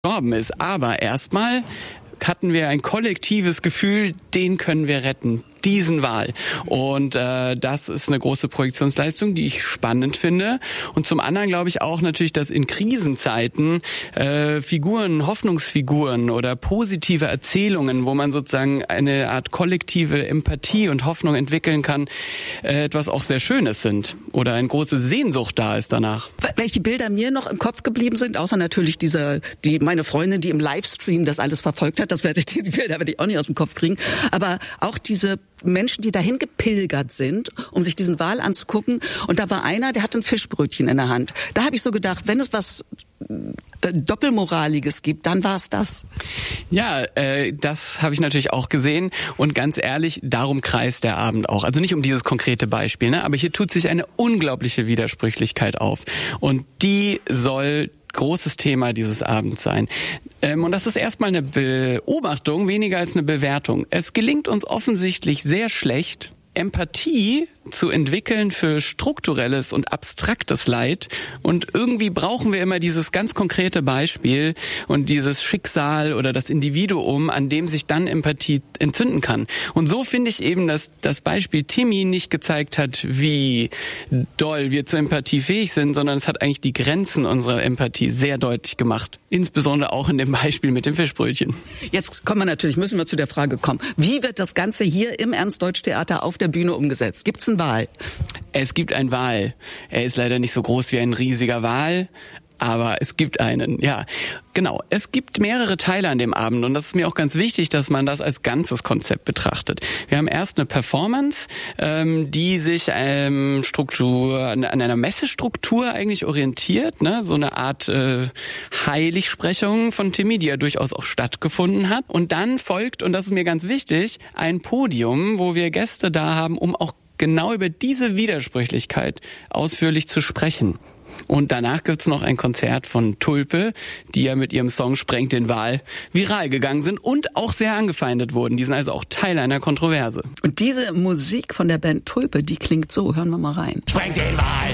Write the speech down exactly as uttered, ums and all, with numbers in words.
gestorben ist. Aber erstmal hatten wir ein kollektives Gefühl, den können wir retten, diesen Wal. Und äh, das ist eine große Projektionsleistung, die ich spannend finde. Und zum anderen glaube ich auch natürlich, dass in Krisenzeiten äh, Figuren, Hoffnungsfiguren oder positive Erzählungen, wo man sozusagen eine Art kollektive Empathie und Hoffnung entwickeln kann, äh, etwas auch sehr Schönes sind oder eine große Sehnsucht da ist danach. Welche Bilder mir noch im Kopf geblieben sind, außer natürlich dieser, die meine Freundin, die im Livestream das alles verfolgt hat, das werde ich, die Bilder werde ich auch nicht aus dem Kopf kriegen, aber auch diese Menschen, die dahin gepilgert sind, um sich diesen Wal anzugucken. Und da war einer, der hatte ein Fischbrötchen in der Hand. Da habe ich so gedacht, wenn es was äh, Doppelmoraliges gibt, dann war es das. Ja, äh, das habe ich natürlich auch gesehen. Und ganz ehrlich, darum kreist der Abend auch. Also nicht um dieses konkrete Beispiel, ne? Aber hier tut sich eine unglaubliche Widersprüchlichkeit auf. Und die soll großes Thema dieses Abends sein. Ähm, und das ist erstmal eine Beobachtung, weniger als eine Bewertung. Es gelingt uns offensichtlich sehr schlecht, Empathie zu entwickeln für strukturelles und abstraktes Leid. Und irgendwie brauchen wir immer dieses ganz konkrete Beispiel und dieses Schicksal oder das Individuum, an dem sich dann Empathie entzünden kann. Und so finde ich eben, dass das Beispiel Timmy nicht gezeigt hat, wie doll wir zur Empathie fähig sind, sondern es hat eigentlich die Grenzen unserer Empathie sehr deutlich gemacht. Insbesondere auch in dem Beispiel mit dem Fischbrötchen. Jetzt kommen wir natürlich, müssen wir zu der Frage kommen. Wie wird das Ganze hier im Ernst-Deutsch-Theater auf der Bühne umgesetzt? Gibt's einen Wal? Es gibt einen Wal. Er ist leider nicht so groß wie ein riesiger Wal, aber es gibt einen, ja. Genau, es gibt mehrere Teile an dem Abend und das ist mir auch ganz wichtig, dass man das als ganzes Konzept betrachtet. Wir haben erst eine Performance, ähm, die sich ähm, Struktur, an einer Messestruktur eigentlich orientiert, ne? So eine Art äh, Heiligsprechung von Timmy, die ja durchaus auch stattgefunden hat. Und dann folgt, und das ist mir ganz wichtig, ein Podium, wo wir Gäste da haben, um auch genau über diese Widersprüchlichkeit ausführlich zu sprechen. Und danach gibt's noch ein Konzert von Tulpe, die ja mit ihrem Song Sprengt den Wal viral gegangen sind und auch sehr angefeindet wurden. Die sind also auch Teil einer Kontroverse. Und diese Musik von der Band Tulpe, die klingt so. Hören wir mal rein. Sprengt den Wal!